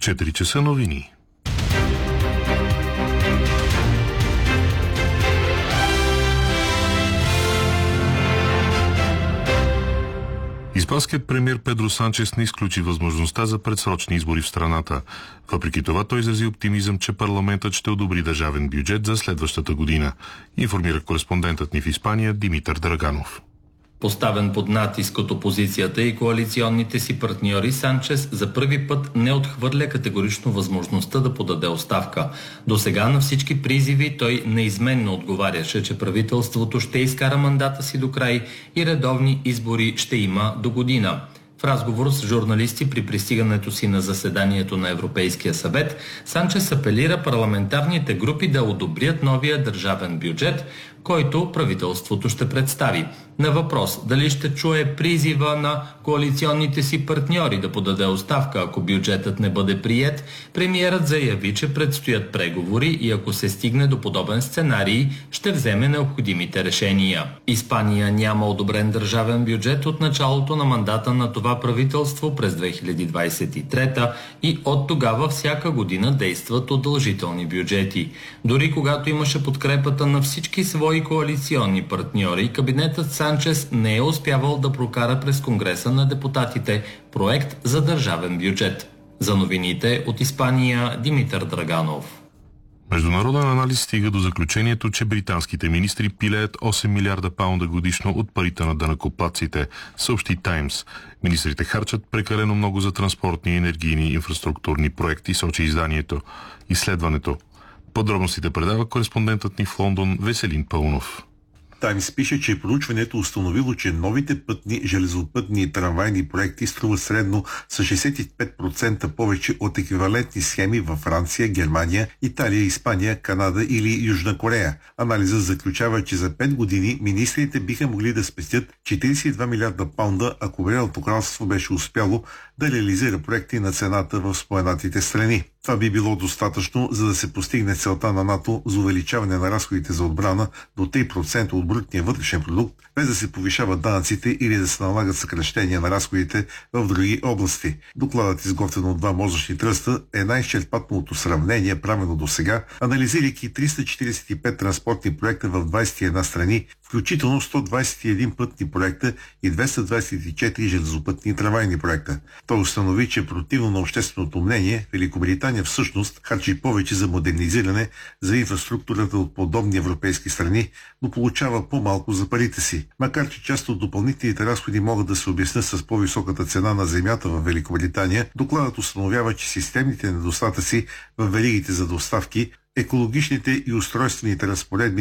4 часа новини. Испанският премиер Педро Санчес не изключи възможността за предсрочни избори в страната. Въпреки това той изрази оптимизъм, че парламентът ще одобри държавен бюджет за следващата година, информира кореспондентът ни в Испания Димитър Драганов. Поставен под натиск от опозицията и коалиционните си партньори, Санчес за първи път не отхвърля категорично възможността да подаде оставка. До сега на всички призиви той неизменно отговаряше, че правителството ще изкара мандата си до край и редовни избори ще има до година. В разговор с журналисти при пристигането си на заседанието на Европейския съвет, Санчес апелира парламентарните групи да одобрят новия държавен бюджет, който правителството ще представи. На въпрос дали ще чуе призива на коалиционните си партньори да подаде оставка, ако бюджетът не бъде приет, премиерът заяви, че предстоят преговори и ако се стигне до подобен сценарий, ще вземе необходимите решения. Испания няма одобрен държавен бюджет от началото на мандата на това правителство през 2023 и от тогава всяка година действат удължителни бюджети. Дори когато имаше подкрепата на всички свои коалиционни партньори, кабинетът Санчес не е успявал да прокара през Конгреса на депутатите проект за държавен бюджет. За новините от Испания Димитър Драганов. Международен анализ стига до заключението, че британските министри пилеят 8 милиарда паунда годишно от парите на данъкоплатците, съобщи Таймс. Министрите харчат прекалено много за транспортни, енергийни, инфраструктурни проекти, сочи изданието. Изследването. Подробностите предава кореспондентът ни в Лондон Веселин Пълнов. Таймс пише, че проучването установило, че новите пътни, железопътни и трамвайни проекти струват средно с 65% повече от еквивалентни схеми във Франция, Германия, Италия, Испания, Канада или Южна Корея. Анализът заключава, че за 5 години министрите биха могли да спестят 42 милиарда паунда, ако Обединеното кралство беше успяло да реализира проекти на цената в споменатите страни. Това би било достатъчно, за да се постигне целта на НАТО за увеличаване на разходите за отбрана до 3% от брутния вътрешен продукт, без да се повишават данъците или да се налагат съкращения на разходите в други области. Докладът, изготвен от два мозъчни тръста, е най-изчерпателното сравнение, правено до сега, анализирайки 345 транспортни проекта в 21 страни, включително 121 пътни проекта и 224 железопътни трамвайни проекта. Той установи, че противно на общественото мнение, Великобритания всъщност харчи повече за модернизиране за инфраструктурата от подобни европейски страни, но получава по-малко за парите си. Макар че част от допълнителните разходи могат да се обяснят с по-високата цена на земята в Великобритания, докладът установява, че системните недостатъци в веригите за доставки, екологичните и устройствените разпоредби